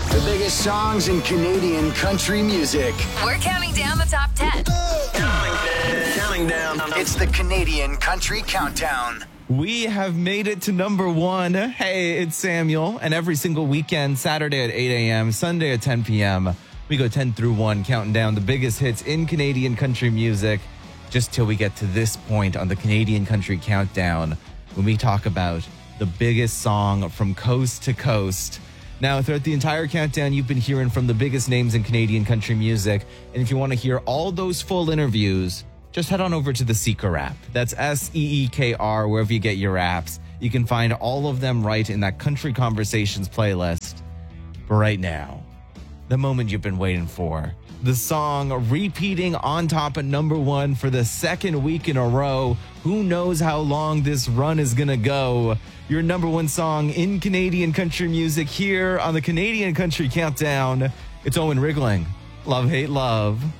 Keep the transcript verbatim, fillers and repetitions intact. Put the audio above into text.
The biggest songs in Canadian country music. We're counting down the top ten. Counting down. It's the Canadian Country Countdown. We have made it to number one. Hey, it's Samuel. And every single weekend, Saturday at eight a.m., Sunday at ten p.m., we go ten through one, counting down the biggest hits in Canadian country music, just till we get to this point on the Canadian Country Countdown, when we talk about the biggest song from coast to coast. Now, throughout the entire countdown, you've been hearing from the biggest names in Canadian country music. And if you want to hear all those full interviews, just head on over to the Seeker app. That's S E E K R, wherever you get your apps. You can find all of them right in that Country Conversations playlist. But right now, the moment you've been waiting for. The song repeating on top at number one for the second week in a row. Who knows how long this run is going to go? Your number one song in Canadian country music here on the Canadian Country Countdown. It's Owen Wriggling. Love, Hate, Love.